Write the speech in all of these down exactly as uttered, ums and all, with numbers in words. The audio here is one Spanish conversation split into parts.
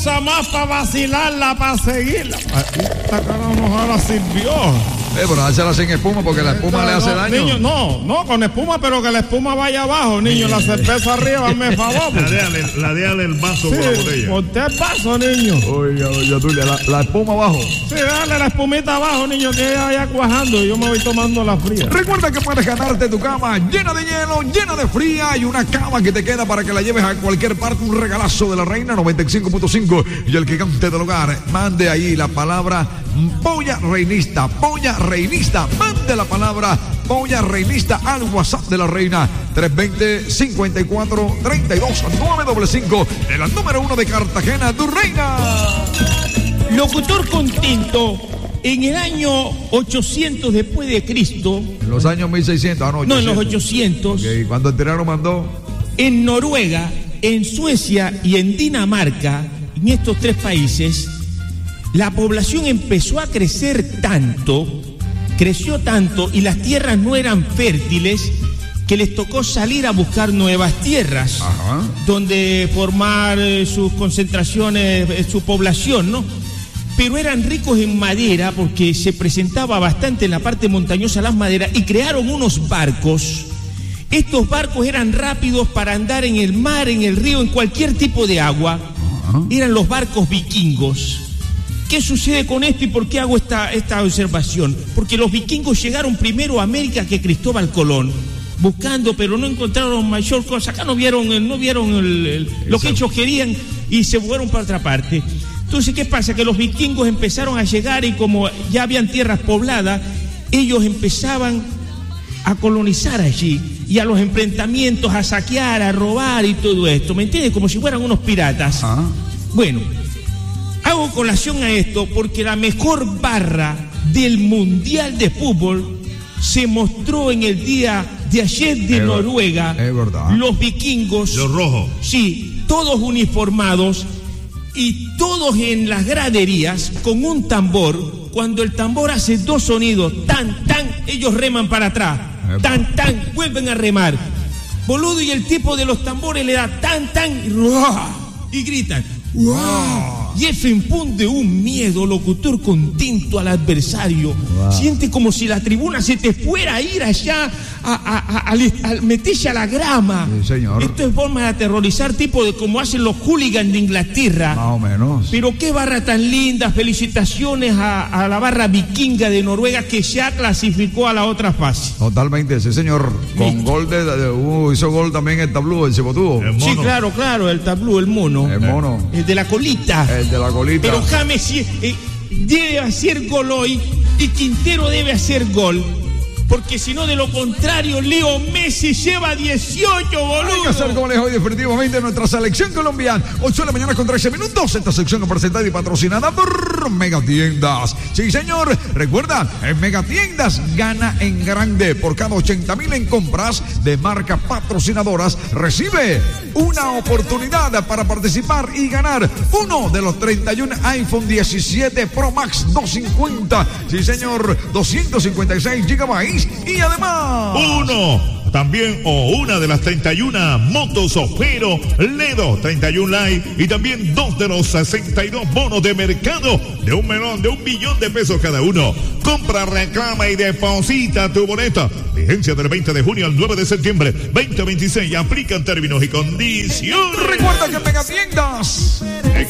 excusa más para vacilarla, para seguirla. Esta cara no ahora sirvió. Eh, pero hácela sin espuma porque la espuma no, le hace no, daño. Niño, no, no, con espuma, pero que la espuma vaya abajo, niño. La cerveza arriba, hazme favor. Ladeale, ladeale el vaso sí, con la botella. Ponte el vaso, niño. Oiga, doña Tulia, la, la espuma abajo. Sí, dale la espumita abajo, niño, que ella vaya cuajando y yo me voy tomando la fría. Recuerda que puedes ganarte tu cama llena de hielo, llena de fría y una cama que te queda para que la lleves a cualquier parte. Un regalazo de la Reina noventa y cinco punto cinco y el gigante del hogar. Mande ahí la palabra polla reinista, polla reinista. Mande la palabra polla reinista al WhatsApp de la Reina tres dos cero, cinco cuatro, tres dos, nueve cinco cinco de la número uno de Cartagena, tu reina. Locutor contento. En el año ochocientos después de Cristo. En los años mil seiscientos, ah, no, no, en los ochocientos. Okay, cuando el tirano mandó. En Noruega, en Suecia y en Dinamarca, en estos tres países, la población empezó a crecer tanto, creció tanto y las tierras no eran fértiles que les tocó salir a buscar nuevas tierras. Ajá. Donde formar eh, sus concentraciones, eh, su población, ¿no? Pero eran ricos en madera porque se presentaba bastante en la parte montañosa las maderas y crearon unos barcos. Estos barcos eran rápidos para andar en el mar, en el río, en cualquier tipo de agua. Uh-huh. Eran los barcos vikingos. ¿Qué sucede con esto y por qué hago esta, esta observación? Porque los vikingos llegaron primero a América que Cristóbal Colón, buscando, pero no encontraron mayor cosa. Acá no vieron, no vieron el, el, lo que ellos querían y se fueron para otra parte. Entonces, ¿qué pasa? Que los vikingos empezaron a llegar y como ya habían tierras pobladas, ellos empezaban a colonizar allí y a los enfrentamientos, a saquear, a robar y todo esto, ¿me entiendes? Como si fueran unos piratas. Ah. Bueno, hago colación a esto porque la mejor barra del Mundial de Fútbol se mostró en el día de ayer de es Noruega. Es verdad. Los vikingos. Los rojos. Sí, todos uniformados. Y todos en las graderías con un tambor. Cuando el tambor hace dos sonidos, tan, tan, ellos reman para atrás. Tan, tan, vuelven a remar. Boludo, y el tipo de los tambores le da tan, tan, y, y gritan. ¡Wow! Y eso impunde un miedo, locutor, contento al adversario. Wow. Siente como si la tribuna se te fuera a ir allá a, a, a, a, a meterse a la grama. Sí, señor. Esto es forma de aterrorizar, tipo de como hacen los hooligans de Inglaterra. Más o menos. Pero qué barra tan linda. Felicitaciones a, a la barra vikinga de Noruega que ya clasificó a la otra fase. Totalmente, sí, señor. Con Listo. Gol de, de uh, hizo gol también el tablú, el cebotudo. El sí, claro, claro, el tablú, el mono. El mono. El de la colita. El de la colita. Pero James eh, debe hacer gol hoy y Quintero debe hacer gol. Porque si no, de lo contrario, Leo Messi lleva dieciocho, boludo. Hay que hacer goles hoy definitivamente en nuestra selección colombiana. ocho de la mañana con trece minutos. Esta sección presentada y patrocinada por Megatiendas. Sí, señor. Recuerda, en Megatiendas gana en grande. Por cada ochenta mil en compras de marcas patrocinadoras, recibe una oportunidad para participar y ganar uno de los treinta y uno iPhone diecisiete Pro Max doscientos cincuenta. Sí, señor. doscientos cincuenta y seis gigabytes. Y además uno también o una de las treinta y una motos Ofero Ledo treinta y uno Live y también dos de los sesenta y dos bonos de mercado de un melón de un billón de pesos cada uno. Compra, reclama y deposita tu boleta. Vigencia del veinte de junio al nueve de septiembre veinte veintiséis. Aplican términos y condiciones. Recuerda que en Megatiendas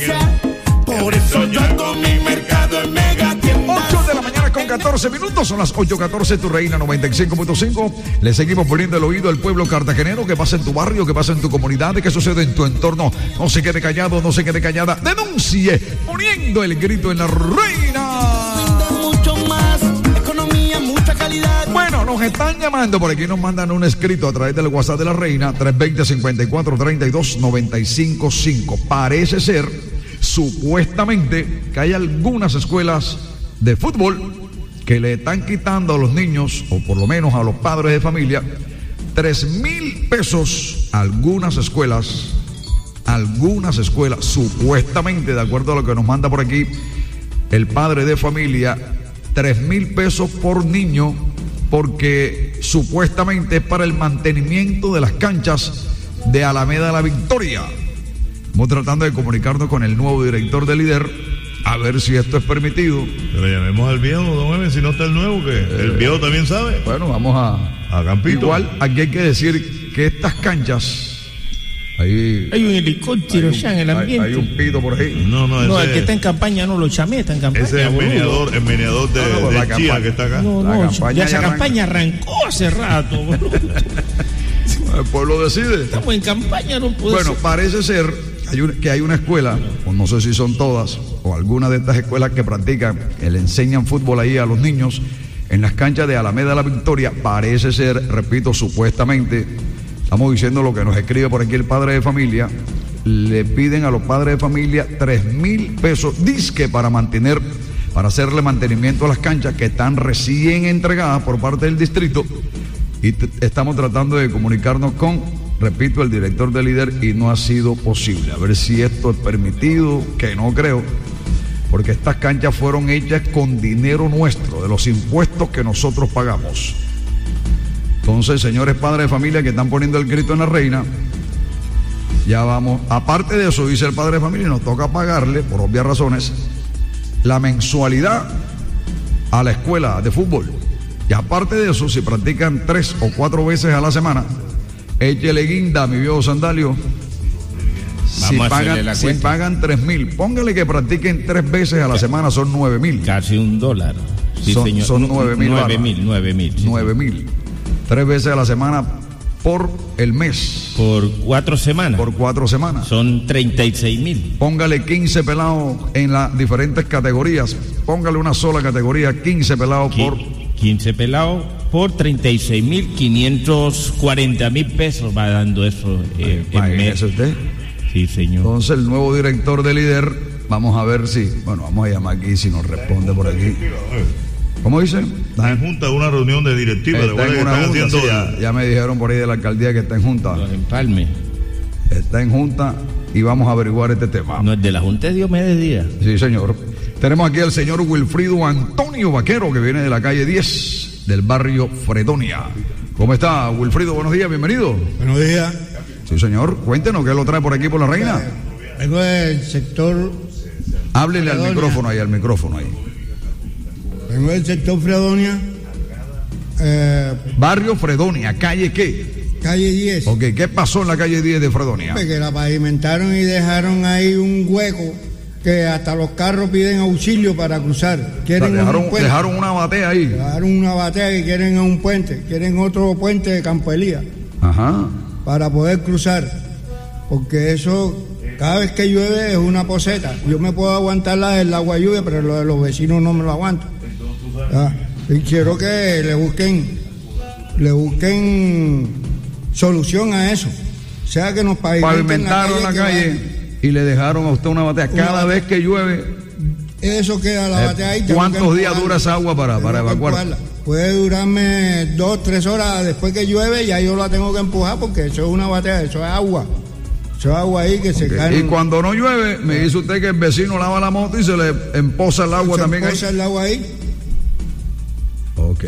por eso yo hago mi mercado en Megatiendas. ocho de la mañana con catorce minutos, son las ocho catorce, tu reina noventa y cinco punto cinco. Le seguimos poniendo el oído al pueblo cartagenero. ¿Qué pasa en tu barrio? ¿Qué pasa en tu comunidad? ¿Qué sucede en tu entorno? No se quede callado, no se quede callada. Denuncie, poniendo el grito en la Reina. Mucho más, economía, mucha calidad. Bueno, nos están llamando por aquí, nos mandan un escrito a través del WhatsApp de la Reina, tres dos cero, cinco cuatro, tres dos, nueve cinco cinco. Parece ser, supuestamente, que hay algunas escuelas de fútbol que le están quitando a los niños, o por lo menos a los padres de familia, tres mil pesos a algunas escuelas, algunas escuelas, supuestamente, de acuerdo a lo que nos manda por aquí el padre de familia, tres mil pesos por niño, porque supuestamente es para el mantenimiento de las canchas de Alameda de la Victoria. Estamos tratando de comunicarnos con el nuevo director de líder a ver si esto es permitido. Pero llamemos al viejo, don Emen, si no está el nuevo, que eh, el viejo también sabe. Bueno, vamos a... A Campito. Igual, aquí hay que decir que estas canchas... Ahí, hay un helicóptero hay un, ya en el ambiente. Hay, hay un pito por ahí. No, no, ese, no, el que está en campaña no lo llamé, está en campaña. Ese es el meneador, el meneador de, no, no, de la Chía campaña, que está acá. No, la no, campaña ya esa ya campaña arrancó hace rato. El pueblo decide. Estamos en campaña, no puede Bueno, ser. parece ser hay un, que hay una escuela, o no sé si son todas, o alguna de estas escuelas que practican, que le enseñan fútbol ahí a los niños en las canchas de Alameda de la Victoria. Parece ser, repito, supuestamente, estamos diciendo lo que nos escribe por aquí el padre de familia, le piden a los padres de familia tres mil pesos, disque para mantener, para hacerle mantenimiento a las canchas que están recién entregadas por parte del distrito, y t- estamos tratando de comunicarnos con, repito, el director de líder, y no ha sido posible. A ver si esto es permitido, que no creo, porque estas canchas fueron hechas con dinero nuestro, de los impuestos que nosotros pagamos. Entonces, señores padres de familia que están poniendo el grito en la reina, ya vamos, aparte de eso, dice el padre de familia, nos toca pagarle, por obvias razones, la mensualidad a la escuela de fútbol. Y aparte de eso, si practican tres o cuatro veces a la semana, échele guinda, mi viejo Sandalio. Si pagan, si pagan tres mil, póngale que practiquen tres veces a la semana, son nueve mil. Casi un dólar. Sí, son, señor. son nueve mil. Nueve mil, nueve mil. Sí, nueve mil. Tres veces a la semana por el mes. Por cuatro semanas. Por cuatro semanas. Son treinta y seis mil. Póngale quince pelados en las diferentes categorías. Póngale una sola categoría, quince pelados por... quince pelados por treinta y seis mil quinientos cuarenta mil pesos va dando eso eh, en mes. Usted. Sí, señor. Entonces el nuevo director de líder, vamos a ver si, bueno, vamos a llamar aquí si nos responde por aquí. ¿Cómo dice? Está en junta de una reunión de directiva. Está de en una junta, sí, ya, el... ya me dijeron por ahí de la alcaldía que está en junta. Los empalmes. Está en junta y vamos a averiguar este tema. No es de la junta de Diomedes Díaz. Sí, señor. Tenemos aquí al señor Wilfrido Antonio Vaquero, que viene de la calle diez del barrio Fredonia. ¿Cómo está, Wilfrido? Buenos días, bienvenido. Buenos días. Sí, señor. Cuéntenos, ¿qué lo trae por aquí por la reina? Vengo del sector... Háblele Fredonia. al micrófono ahí, al micrófono ahí. Vengo del sector Fredonia. Eh, Barrio Fredonia, ¿calle qué? Calle diez. Ok, ¿qué pasó en la calle diez de Fredonia? Que la pavimentaron y dejaron ahí un hueco que hasta los carros piden auxilio para cruzar. Quieren O sea, dejaron, un puente. dejaron una batea ahí. Dejaron una batea que quieren un puente. Quieren otro puente de Campo Elías Ajá. para poder cruzar. Porque eso, cada vez que llueve es una poseta. Yo me puedo aguantar la del agua lluvia, pero lo de los vecinos no me lo aguanto. Ah, y quiero que le busquen, le busquen solución a eso. O sea, que nos Pavimentaron la calle y le dejaron a usted una batea. Cada vez que llueve, eso queda la batea ahí. ¿cuántos días dura esa agua para, para evacuar? Puede durarme dos, tres horas después que llueve, ya yo la tengo que empujar porque eso es una batea, eso es agua. Eso es agua ahí que se Okay. cae. Y cuando no llueve, me dice usted que el vecino lava la moto y se le empoza el agua se también. empoza ahí. el agua ahí. Ok.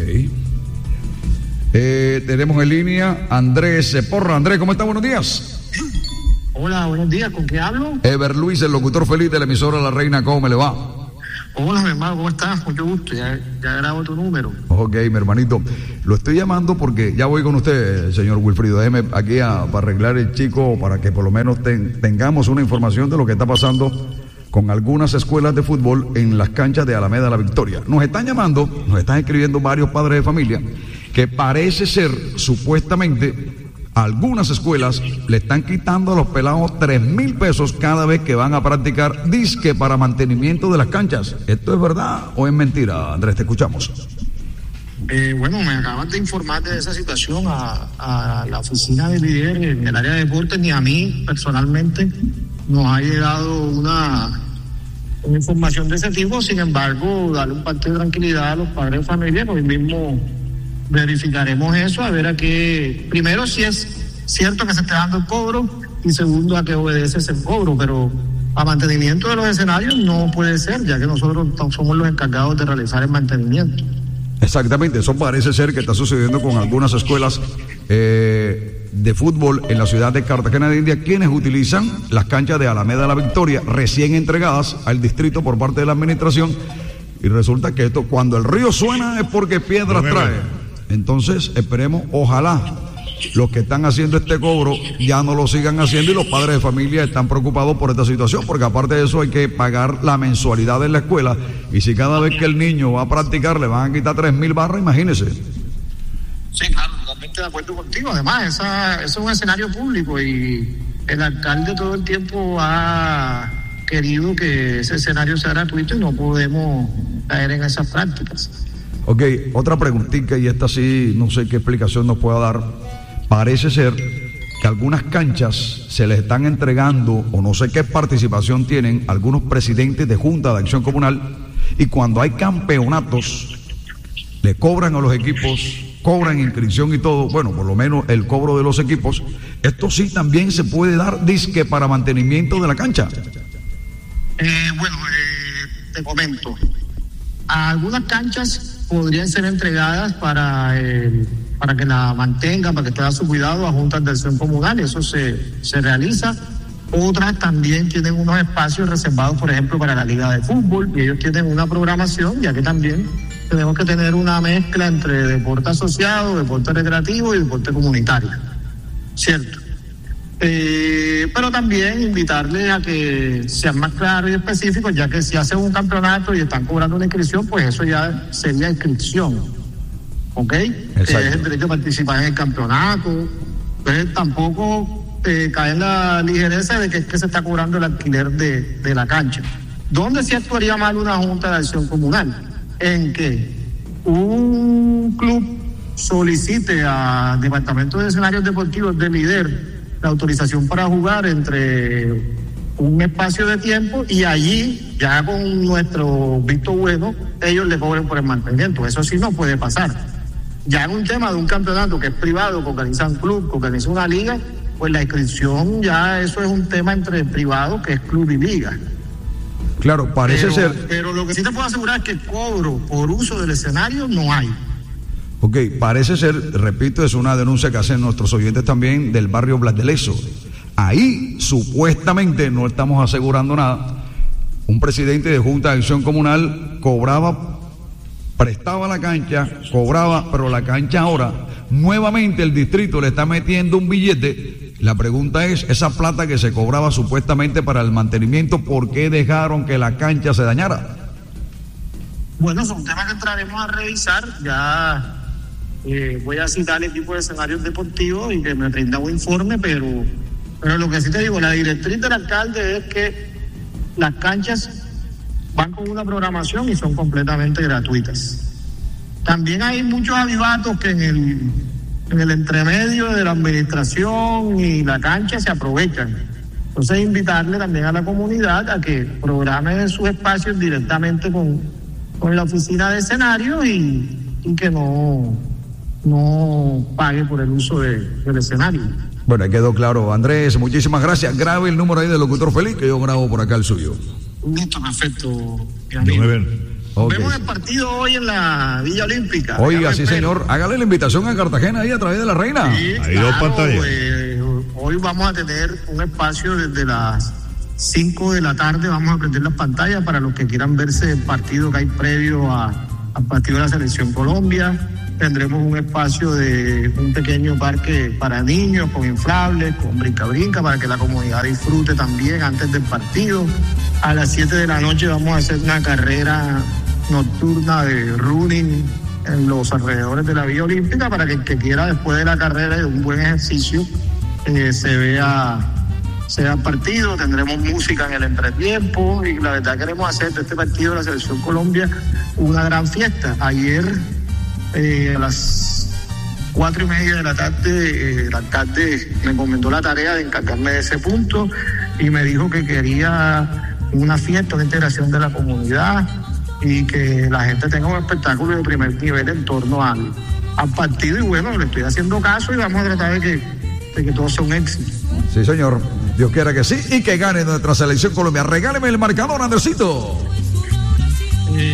Eh, tenemos en línea Andrés Porra. Andrés, ¿cómo está? Buenos días. Hola, buenos días, ¿con qué hablo? Ever Luis, el locutor feliz de la emisora La Reina, ¿cómo me le va? Hola, mi hermano, ¿cómo estás? Mucho gusto, ya, ya grabo tu número. Ok, mi hermanito. Lo estoy llamando porque ya voy con usted, señor Wilfrido. Déjeme aquí a, para arreglar el chico, para que por lo menos ten, tengamos una información de lo que está pasando con algunas escuelas de fútbol en las canchas de Alameda La Victoria. Nos están llamando, nos están escribiendo varios padres de familia que parece ser, supuestamente, algunas escuelas le están quitando a los pelados tres mil pesos cada vez que van a practicar disque para mantenimiento de las canchas. ¿Esto es verdad o es mentira? Andrés, te escuchamos. Eh, bueno, me acaban de informar de esa situación a, a la oficina de líder en el área de deportes, ni a mí personalmente nos ha llegado una, una información de ese tipo. Sin embargo, darle un parte de tranquilidad a los padres de familia, hoy mismo verificaremos eso, a ver a qué, primero si es cierto que se esté dando el cobro y segundo a qué obedece ese cobro, pero a mantenimiento de los escenarios no puede ser, ya que nosotros somos los encargados de realizar el mantenimiento. Exactamente, eso parece ser que está sucediendo con algunas escuelas. Eh, de fútbol en la ciudad de Cartagena de Indias, quienes utilizan las canchas de Alameda de la Victoria, recién entregadas al distrito por parte de la administración, y resulta que esto, cuando el río suena es porque piedras trae. Entonces esperemos, ojalá los que están haciendo este cobro ya no lo sigan haciendo, y los padres de familia están preocupados por esta situación, porque aparte de eso hay que pagar la mensualidad en la escuela, y si cada vez que el niño va a practicar le van a quitar tres mil barras, imagínese. Sí, claro, totalmente de acuerdo contigo. Además, esa, eso es un escenario público y el alcalde todo el tiempo ha querido que ese escenario sea gratuito y no podemos caer en esas prácticas. Ok, otra preguntita, y esta sí, no sé qué explicación nos pueda dar. Parece ser que algunas canchas se les están entregando, o no sé qué participación tienen, algunos presidentes de Junta de Acción Comunal, y cuando hay campeonatos, le cobran a los equipos, cobran inscripción y todo, bueno, por lo menos el cobro de los equipos. Esto sí también se puede dar, disque, para mantenimiento de la cancha. Eh, bueno, eh, te comento. Algunas canchas podrían ser entregadas para eh, para que la mantengan, para que esté a su cuidado a juntas de acción comunal, eso se, se realiza. Otras también tienen unos espacios reservados, por ejemplo, para la liga de fútbol, y ellos tienen una programación, ya que también tenemos que tener una mezcla entre deporte asociado, deporte recreativo y deporte comunitario, ¿cierto? Eh, pero también invitarles a que sean más claros y específicos, ya que si hacen un campeonato y están cobrando una inscripción, pues eso ya sería inscripción, ¿ok? Exacto. Que es el derecho a participar en el campeonato. Entonces tampoco eh, cae en la ligereza de que es que se está cobrando el alquiler de, de la cancha. ¿Dónde se actuaría mal una junta de acción comunal? En que un club solicite al Departamento de Escenarios Deportivos del líder la autorización para jugar entre un espacio de tiempo, y allí, ya con nuestro visto bueno, ellos le cobren por el mantenimiento. Eso sí no puede pasar. Ya en un tema de un campeonato que es privado, que organiza un club, que organiza una liga, pues la inscripción ya eso es un tema entre privado, que es club y liga. Claro, parece pero, ser... Pero lo que sí te puedo asegurar es que cobro por uso del escenario no hay. Ok, parece ser, repito, es una denuncia que hacen nuestros oyentes también del barrio Blas de Lezo. Ahí, supuestamente, no estamos asegurando nada, un presidente de Junta de Acción Comunal cobraba, prestaba la cancha, cobraba, pero la cancha ahora, nuevamente el distrito le está metiendo un billete. La pregunta es, esa plata que se cobraba supuestamente para el mantenimiento, ¿por qué dejaron que la cancha se dañara? Bueno, son temas que entraremos a revisar. Ya eh, voy a citar el equipo de escenarios deportivos y que me rinda un informe, pero, pero lo que sí te digo, la directriz del alcalde es que las canchas van con una programación y son completamente gratuitas. También hay muchos avivatos que en el, en el entremedio de la administración y la cancha se aprovechan. Entonces, invitarle también a la comunidad a que programe sus espacios directamente con, con la oficina de escenario y, y que no, no pague por el uso de, del escenario. Bueno, quedó claro. Andrés, muchísimas gracias. Grabe el número ahí del locutor Feliz, que yo grabo por acá el suyo. Listo, perfecto. Okay. Vemos el partido hoy en la Villa Olímpica. Oiga, sí, señor. Hágale la invitación a Cartagena ahí a través de la Reina. Sí, ahí claro, dos pantallas. Eh, hoy vamos a tener un espacio desde las cinco de la tarde. Vamos a prender las pantallas para los que quieran verse el partido que hay previo a, al partido de la Selección Colombia. Tendremos un espacio de un pequeño parque para niños con inflables, con brinca-brinca, para que la comunidad disfrute también antes del partido. A las siete de la noche vamos a hacer una carrera nocturna de running en los alrededores de la Villa Olímpica para que el que quiera después de la carrera de un buen ejercicio eh, se vea sea partido. Tendremos música en el entretiempo y la verdad queremos hacer de este partido de la Selección Colombia una gran fiesta. Ayer eh, a las cuatro y media de la tarde eh, el alcalde me encomendó la tarea de encargarme de ese punto y me dijo que quería una fiesta, una integración de la comunidad y que la gente tenga un espectáculo de primer nivel en torno al, al partido. Y bueno, le estoy haciendo caso y vamos a tratar de que, de que todo sea un éxito. Sí, señor. Dios quiera que sí y que gane nuestra Selección Colombia. Regáleme el marcador, Andercito. Eh, dos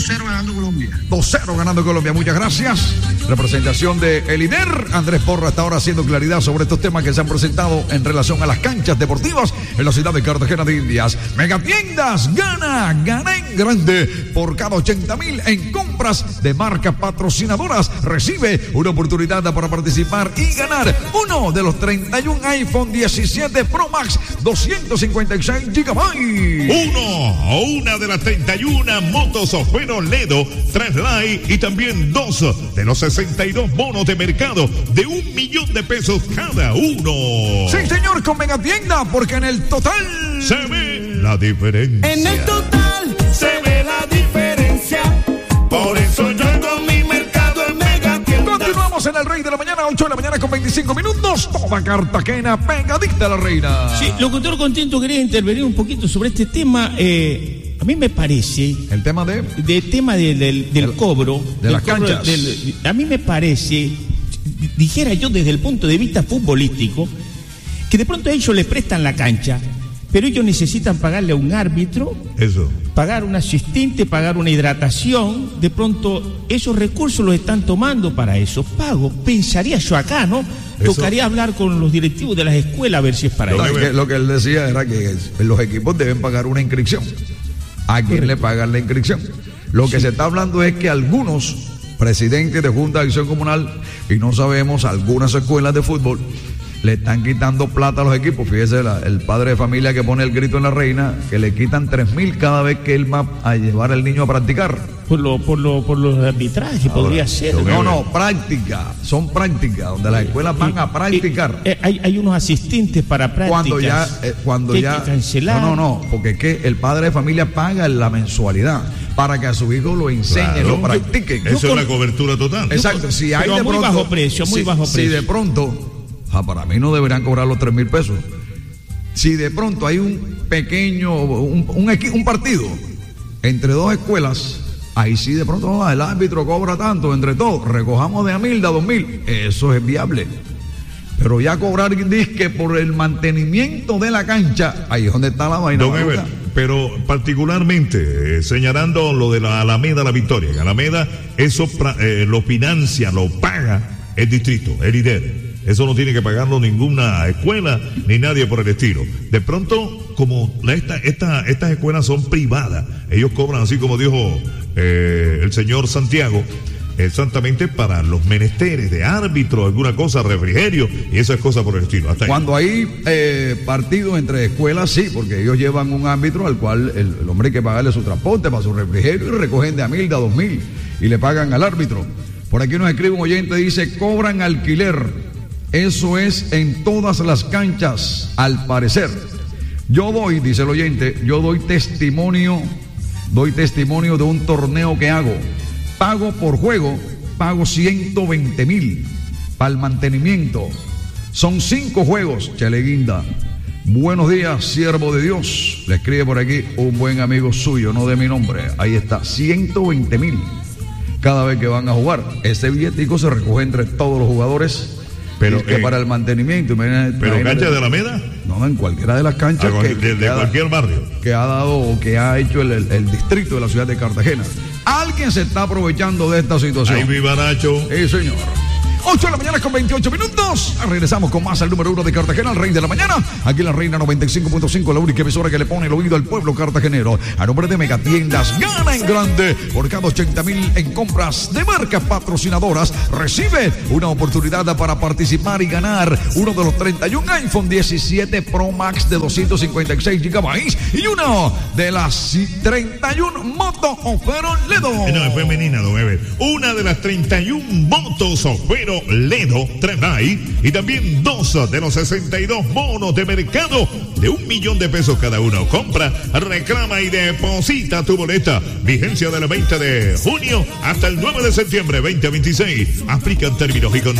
dos cero ganando Colombia. dos cero ganando Colombia, muchas gracias. Representación de el líder Andrés Porra hasta ahora haciendo claridad sobre estos temas que se han presentado en relación a las canchas deportivas en la ciudad de Cartagena de Indias. Megatiendas, gana, gana en grande. Por cada ochenta mil en compras de marcas patrocinadoras, recibe una oportunidad para participar y ganar uno de los treinta y un iPhone diecisiete Pro Max doscientos cincuenta y seis gigabytes. Uno o una de las treinta y una motos Ojuero Ledo, tres Light y también dos de los sesenta y dos bonos de mercado de un millón de pesos cada uno. Sí, señor, con Megatienda, porque en el total se ve la diferencia. En el total se ve la diferencia. Por eso yo con mi mercado en Megatiendas. Continuamos en el Rey de la Mañana, ocho de la mañana con veinticinco minutos. Toda Cartagena pegadita a la reina. Sí, locutor contento, quería intervenir un poquito sobre este tema. Eh, a mí me parece. El tema de. Del tema de, del, del el, cobro. De del las cobro, canchas. Del, a mí me parece, dijera yo desde el punto de vista futbolístico, que de pronto a ellos les prestan la cancha, pero ellos necesitan pagarle a un árbitro. Eso. Pagar un asistente, pagar una hidratación. De pronto esos recursos los están tomando para esos pagos. Pensaría yo acá, ¿no? Eso. Tocaría hablar con los directivos de las escuelas a ver si es para No, ellos. es que lo que él decía era que los equipos deben pagar una inscripción. ¿A quién le pagan la inscripción? Lo que se está hablando es que algunos presidentes de Junta de Acción Comunal, y no sabemos, algunas escuelas de fútbol le están quitando plata a los equipos. Fíjese, la, el padre de familia que pone el grito en la reina, que le quitan tres mil cada vez que él va a llevar al niño a practicar. Por lo, por lo, por los arbitrajes podría ser. No, no, práctica, son prácticas, donde las escuelas van a practicar. Eh, eh, hay, hay unos asistentes para prácticas. Cuando ya, eh, cuando que ya, hay que cancelar. no, no, no, porque es que el padre de familia paga la mensualidad para que a su hijo lo enseñe, Claro. lo practiquen. Eso con- es la cobertura total. Exacto, si hay Pero a de muy pronto, bajo precio, muy si, bajo si precio. de pronto, ah, para mí no deberían cobrar los tres mil pesos. Si de pronto hay un pequeño, un, un, equi- un partido entre dos escuelas, ahí sí de pronto ah, el árbitro cobra tanto, entre todos, recojamos de a mil, de a dos mil, eso es viable. Pero ya cobrar disque por el mantenimiento de la cancha, ahí es donde está la vaina. Don Ever, pero particularmente eh, señalando lo de la Alameda La Victoria, que Alameda eso pra- eh, lo financia, lo paga el distrito, el I D E R. Eso no tiene que pagarlo ninguna escuela ni nadie por el estilo. De pronto, como la, esta, esta, estas escuelas son privadas, ellos cobran así como dijo eh, el señor Santiago, exactamente para los menesteres de árbitro, alguna cosa, refrigerio y esas cosas por el estilo. Hasta ahí. Cuando hay eh, partidos entre escuelas, sí, porque ellos llevan un árbitro al cual el, el hombre hay que pagarle su transporte para su refrigerio y recogen de a mil, de a dos mil y le pagan al árbitro. Por aquí nos escribe un oyente, dice, cobran alquiler. Eso es en todas las canchas, al parecer. Yo doy, dice el oyente, yo doy testimonio, doy testimonio de un torneo que hago. Pago por juego, pago ciento veinte mil para el mantenimiento. Son cinco juegos, Chaleguinda. Buenos días, siervo de Dios. Le escribe por aquí un buen amigo suyo, no de mi nombre. Ahí está, ciento veinte mil cada vez que van a jugar. Ese billetico se recoge entre todos los jugadores. Pero, Y que eh, para el mantenimiento. Imagínate, ¿Pero imagínate. cancha de Alameda? No, no, en cualquiera de las canchas Ah, que, de, de que ha- cualquier barrio. que ha dado o que ha hecho el, el- el distrito de la ciudad de Cartagena. Alguien se está aprovechando de esta situación. Ahí viva Nacho. Sí, señor. ocho de la mañana con veintiocho minutos. Regresamos con más al número uno de Cartagena, el Rey de la Mañana. Aquí en la Reina noventa y cinco punto cinco, la única emisora que le pone el oído al pueblo cartagenero. A nombre de Megatiendas, gana en grande. Por cada ochenta mil en compras de marcas patrocinadoras, recibe una oportunidad para participar y ganar uno de los treinta y un iPhone diecisiete Pro Max de doscientos cincuenta y seis gigabytes y uno de las treinta y uno Moto Ojuero Ledo. No, es femenina, don Ever. Una de las treinta y una motos Ojuero Ledo Tremay y también dos de los sesenta y dos bonos de mercado de un millón de pesos cada uno. Compra, reclama y deposita tu boleta. Vigencia del veinte de junio hasta el nueve de septiembre veinte veintiséis. Aplican términos y condiciones.